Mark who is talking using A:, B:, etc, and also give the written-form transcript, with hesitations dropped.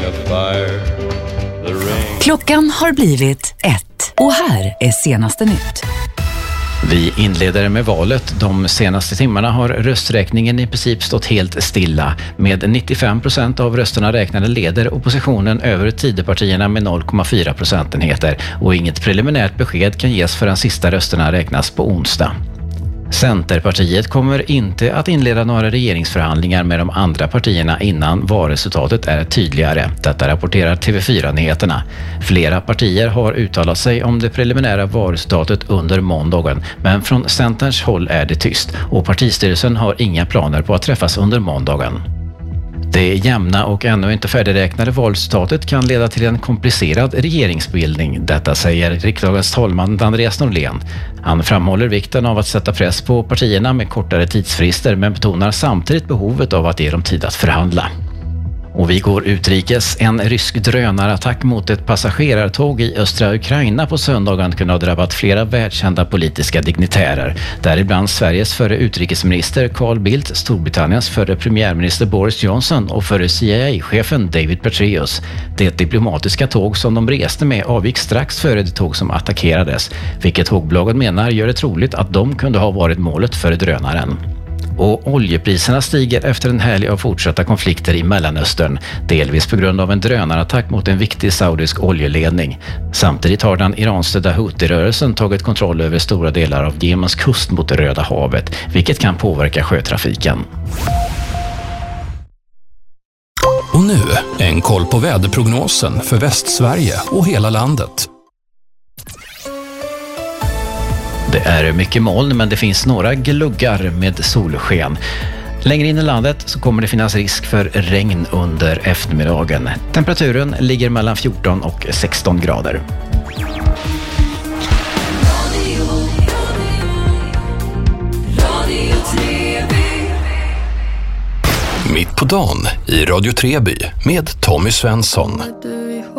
A: a fire. The rain.
B: Klockan har blivit 1 och här är senaste nytt.
C: Vi inleder med valet. De senaste timmarna har rösträkningen i princip stått helt stilla. Med 95% av rösterna räknade leder oppositionen över Tidöpartierna med 0,4 procentenheter och inget preliminärt besked kan ges förrän sista rösterna räknas på onsdag. Centerpartiet kommer inte att inleda några regeringsförhandlingar med de andra partierna innan valresultatet är tydligare. Detta rapporterar TV4-nyheterna. Flera partier har uttalat sig om det preliminära valresultatet under måndagen, men från Centerns håll är det tyst och partistyrelsen har inga planer på att träffas under måndagen. Det jämna och ännu inte färdigräknade valresultatet kan leda till en komplicerad regeringsbildning. Detta säger riksdagens talman Andreas Norlén. Han framhåller vikten av att sätta press på partierna med kortare tidsfrister men betonar samtidigt behovet av att ge dem tid att förhandla. Och vi går utrikes. En rysk drönarattack mot ett passagerartåg i östra Ukraina på söndagen kunde ha drabbat flera världskända politiska dignitärer. Däribland Sveriges förre utrikesminister Carl Bildt, Storbritanniens förre premiärminister Boris Johnson och förre CIA-chefen David Petraeus. Det diplomatiska tåg som de reste med avgick strax före det tåg som attackerades, vilket tågbolaget menar gör det troligt att de kunde ha varit målet för drönaren. Och oljepriserna stiger efter en helg av fortsatta konflikter i Mellanöstern, delvis på grund av en drönarattack mot en viktig saudisk oljeledning. Samtidigt har den iranstödda Houthi-rörelsen tagit kontroll över stora delar av Jemens kust mot Röda havet, vilket kan påverka sjötrafiken.
D: Och nu en koll på väderprognosen för Västsverige och hela landet.
C: Det är mycket moln men det finns några gluggar med solsken. Längre in i landet så kommer det finnas risk för regn under eftermiddagen. Temperaturen ligger mellan 14 och 16 grader.
D: Mitt på dagen i Radio Treby med Tommy Svensson.